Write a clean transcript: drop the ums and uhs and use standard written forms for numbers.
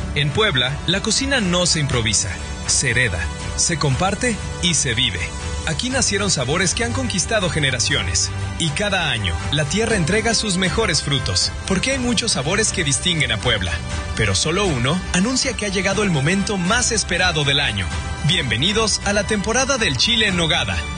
En Puebla, la cocina no se improvisa, se hereda, se comparte y se vive. Aquí nacieron sabores que han conquistado generaciones. Y cada año, la tierra entrega sus mejores frutos, porque hay muchos sabores que distinguen a Puebla. Pero solo uno anuncia que ha llegado el momento más esperado del año. Bienvenidos a la temporada del chile en nogada.